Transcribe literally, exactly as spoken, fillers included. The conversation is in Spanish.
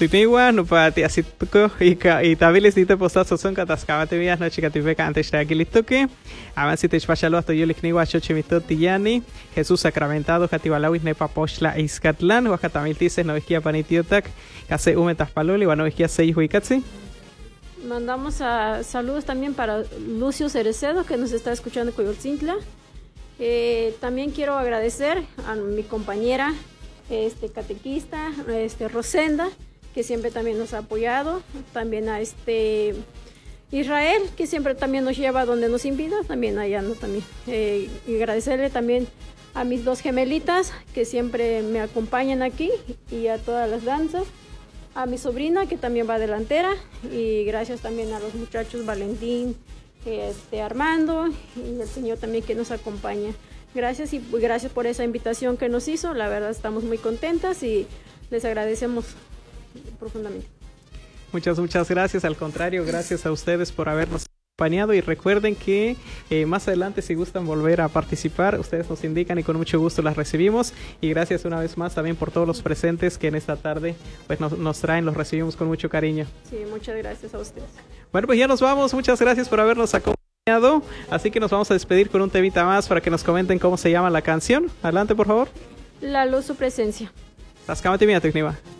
Tuitniwa, no pa ti asituko, y y tabiles dite postazo son kataskamate vías no chicatipeca antes de aquilituke. Avance te chpachalo hasta yo likniwa chochimito tiyani. Jesús sacramentado, jatibalawis nepa pochla iskatlan, huacatamiltices no isquia panitiotac, case umetas paloli, bueno isquia seis huicatsi. Mandamos a saludos también para Lucio Cerecedo, que nos está escuchando en Coyolcintla. Eh, también quiero agradecer a mi compañera este, catequista, este, Rosenda, que siempre también nos ha apoyado. También a este Israel, que siempre también nos lleva donde nos invita, también allá, ¿no? También. Eh, y agradecerle también a mis dos gemelitas, que siempre me acompañan aquí, y a todas las danzas. A mi sobrina, que también va delantera, y gracias también a los muchachos Valentín, este, Armando, y el Señor también que nos acompaña. Gracias y gracias por esa invitación que nos hizo, la verdad estamos muy contentas y les agradecemos profundamente. Muchas, muchas gracias, al contrario, gracias a ustedes por habernos acompañado y recuerden que eh, más adelante si gustan volver a participar, ustedes nos indican y con mucho gusto las recibimos y gracias una vez más también por todos los presentes que en esta tarde pues nos, nos traen, los recibimos con mucho cariño. Sí, muchas gracias a ustedes. Bueno, pues ya nos vamos, muchas gracias por habernos acompañado, así que nos vamos a despedir con un temita más para que nos comenten cómo se llama la canción. Adelante, por favor. La luz, su presencia. Taskamati mía, Tecniva.